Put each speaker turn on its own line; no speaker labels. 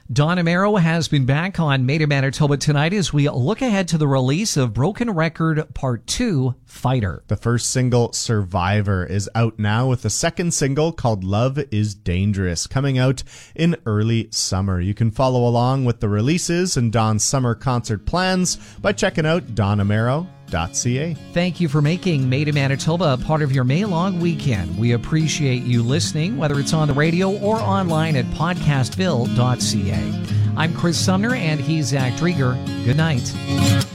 Don Amaro has been back on Made in Manitoba tonight as we look ahead to the release of Broken Record Part 2, Fighter.
The first single, Survivor, is out now with the second single called Love is Dangerous, coming out in early summer. You can follow along with the releases and Don's summer concert plans by checking out donamaro.ca.
Thank you for making Made in Manitoba a part of your May long weekend. We appreciate you listening, whether it's on the radio or online at podcastville.ca. I'm Chris Sumner, and he's Zach Drieger. Good night.